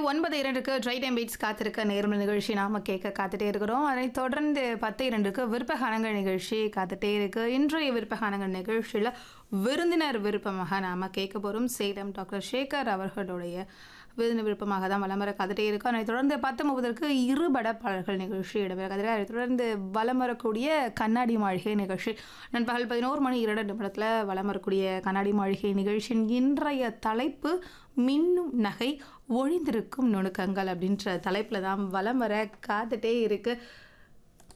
9:02க்கு try time beats காத்திருக்க நேர்ம நிகழ்ச்சி நாம கேட்க காத்துட்டே இருக்கிறோம். அதைத் தொடர்ந்து 10:02க்கு விருப்பகானங்கள் நிகழ்ச்சி காத்துட்டே இருக்கு. இன்றைய விருப்பகானங்கள் நிகழ்ச்சியில விருந்தினர் விருப்பமாக நாம கேட்க போறோம். சேலம் டாக்டர் சேகர் அவர்களுடைய விருந்தினர் விருப்பமாக தான் வலம் வர காத்துட்டே இருக்கும். அதைத் தொடர்ந்து 10:30க்கு இருபட பாடல்கள் நிகழ்ச்சி இடம்பெற காத்துட்டு அதைத் தொடர்ந்து வலம் வரக்கூடிய கண்ணாடி மாளிகை நிகழ்ச்சி நண்பகல் 11:02 வலம் வரக்கூடிய கண்ணாடி மாளிகை நிகழ்ச்சியின் இன்றைய தலைப்பு மின்னும் நகை ஒழிந்திருக்கும் நுணுக்கங்கள் அப்படின்ற தலைப்பில் தான் வலம் வர காத்துட்டே இருக்கு.